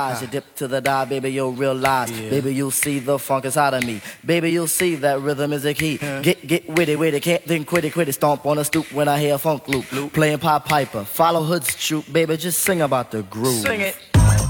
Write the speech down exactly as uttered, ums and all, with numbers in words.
You dip to the die, baby, you'll realize. Yeah. Baby, you'll see the funk inside of me. Baby, you'll see that rhythm is a key. Yeah. Get get witty, witty, can't think quitty, quitty. Stomp on a stoop when I hear a funk loop. loop. Playing Pied Piper, follow Hood's troop. Baby, just sing about the groove. Sing it.